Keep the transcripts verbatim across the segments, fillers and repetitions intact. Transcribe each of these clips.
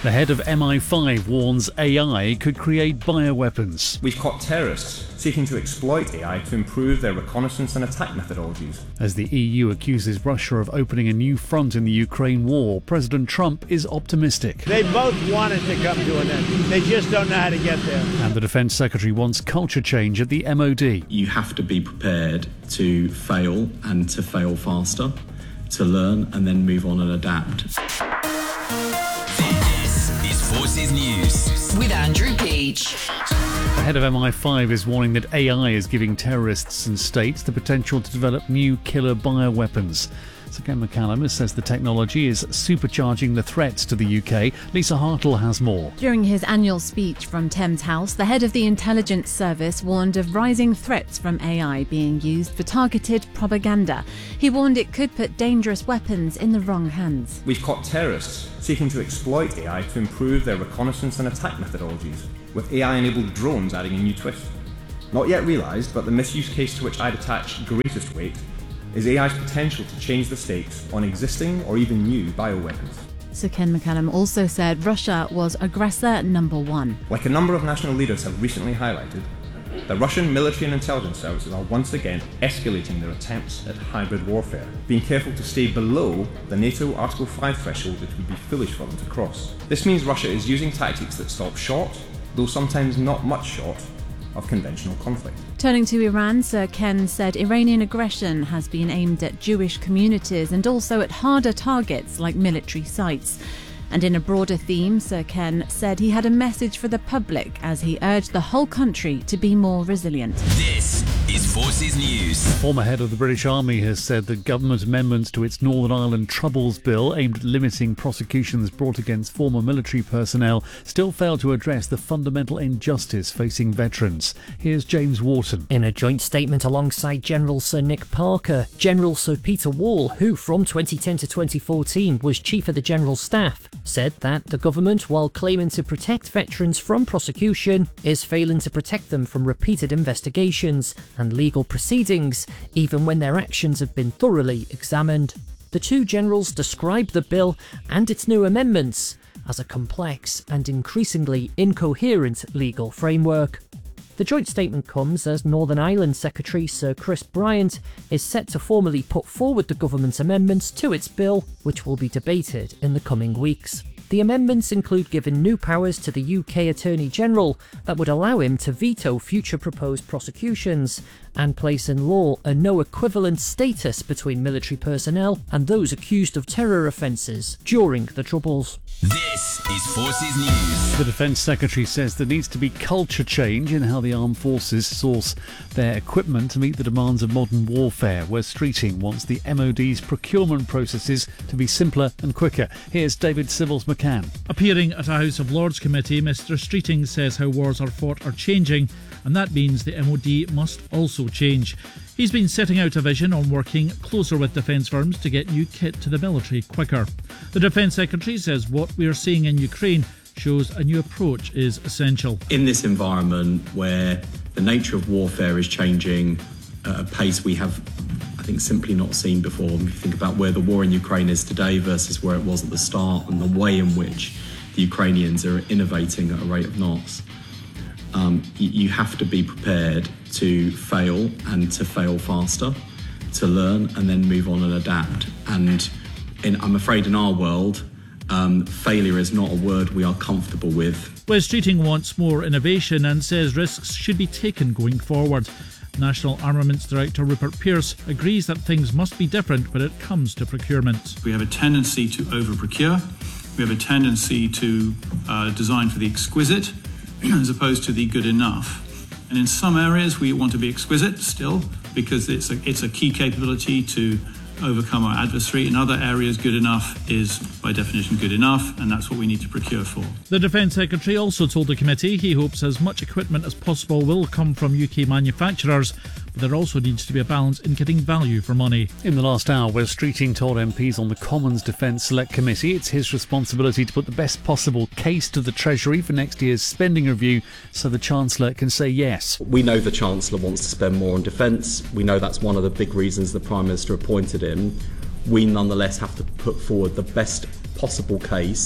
The head of M I five warns A I could create bioweapons. We've caught terrorists seeking to exploit A I to improve their reconnaissance and attack methodologies. As the E U accuses Russia of opening a new front in the Ukraine war, President Trump is optimistic. They both want it to come to an end. They just don't know how to get there. And the Defence Secretary wants culture change at the M O D. You have to be prepared to fail and to fail faster, to learn and then move on and adapt. Forces News with Andrew Peach. The head of M I five is warning that A I is giving terrorists and states the potential to develop new killer bioweapons. Sir Ken McCallum says the technology is supercharging the threats to the U K. Lisa Hartle has more. During his annual speech from Thames House, the head of the intelligence service warned of rising threats from A I being used for targeted propaganda. He warned it could put dangerous weapons in the wrong hands. We've caught terrorists seeking to exploit A I to improve their reconnaissance and attack methodologies, with A I-enabled drones adding a new twist. Not yet realised, but the misuse case to which I'd attach greatest weight is A I's potential to change the stakes on existing or even new bioweapons. Sir Ken McCallum also said Russia was aggressor number one. Like a number of national leaders have recently highlighted, the Russian military and intelligence services are once again escalating their attempts at hybrid warfare, being careful to stay below the NATO Article five threshold it would be foolish for them to cross. This means Russia is using tactics that stop short, though sometimes not much short, of conventional conflict. Turning to Iran, Sir Ken said Iranian aggression has been aimed at Jewish communities and also at harder targets like military sites. And in a broader theme, Sir Ken said he had a message for the public as he urged the whole country to be more resilient. This is Forces News. The former head of the British Army has said that government amendments to its Northern Ireland Troubles Bill aimed at limiting prosecutions brought against former military personnel still fail to address the fundamental injustice facing veterans. Here's James Wharton. In a joint statement alongside General Sir Nick Parker, General Sir Peter Wall, who from twenty ten to twenty fourteen was Chief of the General Staff, said that the government, while claiming to protect veterans from prosecution, is failing to protect them from repeated investigations and legal proceedings, even when their actions have been thoroughly examined. The two generals described the bill and its new amendments as a complex and increasingly incoherent legal framework. The joint statement comes as Northern Ireland Secretary Sir Chris Bryant is set to formally put forward the government's amendments to its bill, which will be debated in the coming weeks. The amendments include giving new powers to the U K Attorney General that would allow him to veto future proposed prosecutions and place in law a no equivalent status between military personnel and those accused of terror offences during the Troubles. This is Forces News. The Defence Secretary says there needs to be culture change in how the armed forces source their equipment to meet the demands of modern warfare. Wes Streeting wants the M O D's procurement processes to be simpler and quicker. Here's David Civils McCann. Appearing at a House of Lords committee, Mr Streeting says how wars are fought are changing, and that means the M O D must also change. He's been setting out a vision on working closer with defence firms to get new kit to the military quicker. The Defence Secretary says what we are seeing in Ukraine shows a new approach is essential. In this environment where the nature of warfare is changing at a pace we have, I think, simply not seen before, when we think about where the war in Ukraine is today versus where it was at the start and the way in which the Ukrainians are innovating at a rate of knots, um, you, you have to be prepared to fail and to fail faster, to learn and then move on and adapt. And in, I'm afraid in our world, um, failure is not a word we are comfortable with. Wes Streeting wants more innovation and says risks should be taken going forward. National Armaments Director Rupert Pearce agrees that things must be different when it comes to procurement. We have a tendency to over-procure. We have a tendency to uh, design for the exquisite as opposed to the good enough. And in some areas we want to be exquisite still because it's a, it's a key capability to overcome our adversary. In other areas, good enough is by definition good enough, and that's what we need to procure for. The Defence Secretary also told the committee he hopes as much equipment as possible will come from U K manufacturers, but there also needs to be a balance in getting value for money. In the last hour, Wes Streeting told M Ps on the Commons Defence Select Committee it's his responsibility to put the best possible case to the Treasury for next year's spending review so the Chancellor can say yes. We know the Chancellor wants to spend more on defence. We know that's one of the big reasons the Prime Minister appointed him. We nonetheless have to put forward the best possible case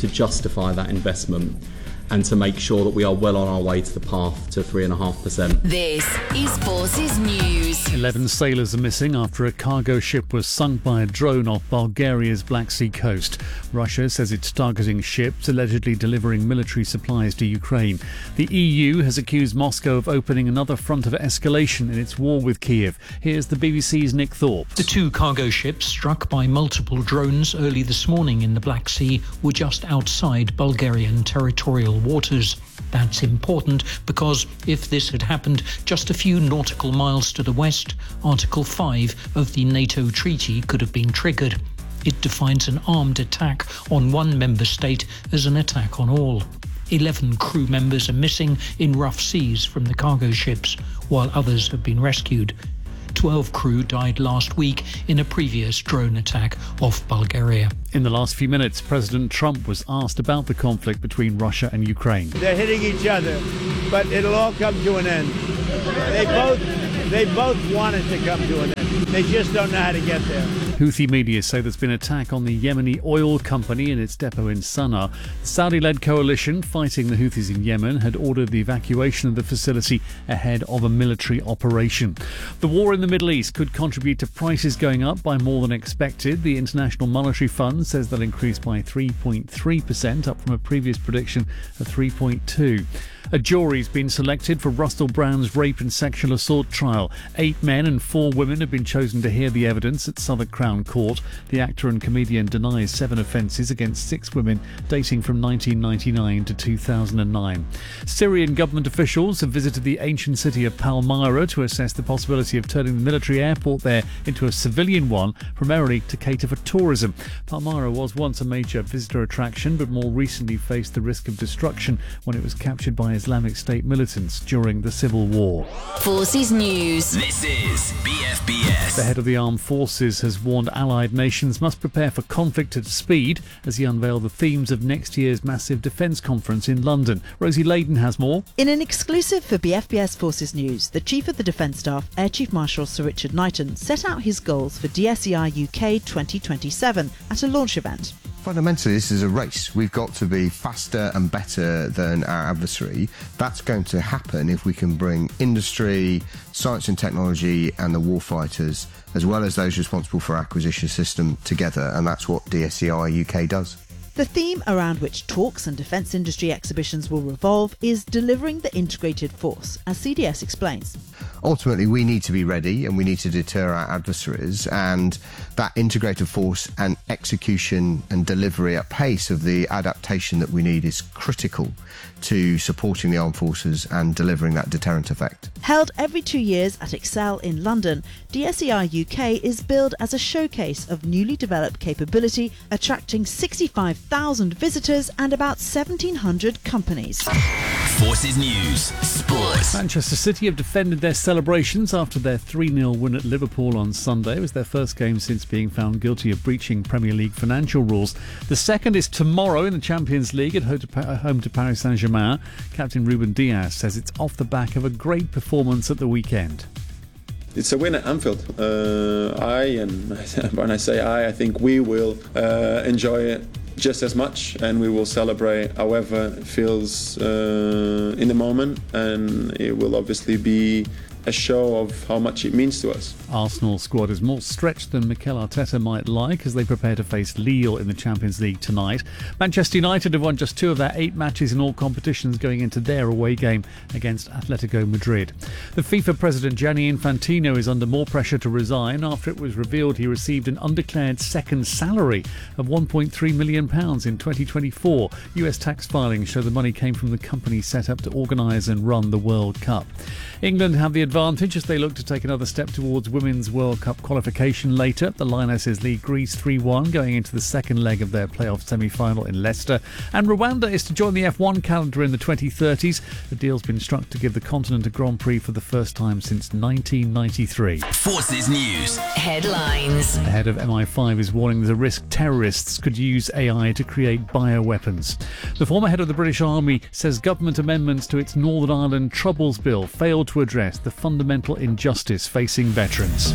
to justify that investment and to make sure that we are well on our way to the path to three point five percent. This is Forces News. Eleven sailors are missing after a cargo ship was sunk by a drone off Bulgaria's Black Sea coast. Russia says it's targeting ships allegedly delivering military supplies to Ukraine. The E U has accused Moscow of opening another front of escalation in its war with Kiev. Here's the B B C's Nick Thorpe. The two cargo ships struck by multiple drones early this morning in the Black Sea were just outside Bulgarian territorial waters. That's important because if this had happened just a few nautical miles to the west, Article five of the NATO treaty could have been triggered. It defines an armed attack on one member state as an attack on all. Eleven crew members are missing in rough seas from the cargo ships, while others have been rescued. Twelve crew died last week in a previous drone attack off Bulgaria. In the last few minutes, President Trump was asked about the conflict between Russia and Ukraine. They're hitting each other, but it'll all come to an end. They both, they both want it to come to an end. They just don't know how to get there. Houthi media say there's been an attack on the Yemeni oil company in its depot in Sana'a. The Saudi-led coalition fighting the Houthis in Yemen had ordered the evacuation of the facility ahead of a military operation. The war in the Middle East could contribute to prices going up by more than expected. The International Monetary Fund says they'll increase by three point three percent, up from a previous prediction of three point two percent. A jury's been selected for Russell Brand's rape and sexual assault trial. Eight men and four women have been chosen to hear the evidence at Southwark Crown Court. The actor and comedian denies seven offences against six women dating from nineteen ninety-nine to two thousand nine. Syrian government officials have visited the ancient city of Palmyra to assess the possibility of turning the military airport there into a civilian one, primarily to cater for tourism. Palmyra was once a major visitor attraction, but more recently faced the risk of destruction when it was captured by Islamic State militants during the Civil War. Forces News. This is B F B S. The head of the armed forces has warned allied nations must prepare for conflict at speed as he unveiled the themes of next year's massive defence conference in London. Rosie Layden has more. In an exclusive for B F B S Forces News, the Chief of the Defence Staff, Air Chief Marshal Sir Richard Knighton, set out his goals for D S E I U K twenty twenty-seven at a launch event. Fundamentally, this is a race. We've got to be faster and better than our adversary. That's going to happen if we can bring industry, science and technology and the warfighters, as well as those responsible for our acquisition system, together, and that's what D S E I U K does. The theme around which talks and defence industry exhibitions will revolve is delivering the integrated force, as C D S explains. Ultimately, we need to be ready and we need to deter our adversaries, and that integrated force and execution and delivery at pace of the adaptation that we need is critical to supporting the armed forces and delivering that deterrent effect. Held every two years at Excel in London, D S E I U K is billed as a showcase of newly developed capability, attracting sixty-five thousand visitors and about seventeen hundred companies. Forces News. Sports. Manchester City have defended their celebrations after their three nil win at Liverpool on Sunday. It was their first game since being found guilty of breaching Premier League financial rules. The second is tomorrow in the Champions League at home to Paris Saint-Germain. Captain Ruben Dias says it's off the back of a great performance at the weekend. It's a win at Anfield. Uh, I, and when I say I, I think we will uh, enjoy it just as much, and we will celebrate however it feels uh, in the moment, and it will obviously be a show of how much it means to us. Arsenal squad is more stretched than Mikel Arteta might like as they prepare to face Lille in the Champions League tonight. Manchester United have won just two of their eight matches in all competitions going into their away game against Atletico Madrid. The FIFA president Gianni Infantino is under more pressure to resign after it was revealed he received an undeclared second salary of one point three million pounds in twenty twenty-four. U S tax filings show the money came from the company set up to organise and run the World Cup. England have the advantage as they look to take another step towards Women's World Cup qualification later. The Lionesses lead Greece three one going into the second leg of their playoff semi-final in Leicester. And Rwanda is to join the F one calendar in the twenty thirties. The deal's been struck to give the continent a Grand Prix for the first time since nineteen ninety-three. Forces News. Headlines. The head of M I five is warning there's a risk terrorists could use A I to create bioweapons. The former head of the British Army says government amendments to its Northern Ireland Troubles Bill failed to address the fundamental injustice facing veterans.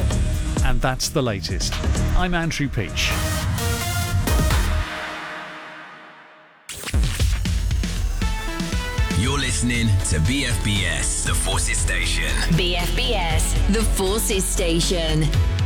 And that's the latest. I'm Andrew Peach. You're listening to B F B S, the Forces Station. B F B S, the Forces Station.